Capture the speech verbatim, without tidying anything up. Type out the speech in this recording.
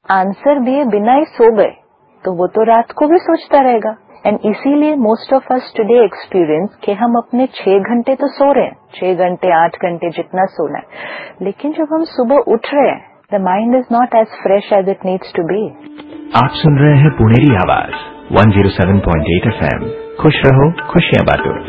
Answer दिए बिना ही सो गए तो वो तो रात को भी सोचता रहेगा। एंड इसीलिए most of us today experience कि हम अपने छह घंटे तो सो रहे हैं, छह घंटे आठ घंटे जितना सोना है, लेकिन जब हम सुबह उठ रहे हैं the mind is not as fresh as it needs to be. आप सुन रहे हैं पुनेरी आवाज one zero seven point eight F M. खुश रहो, खुशियां बांटो।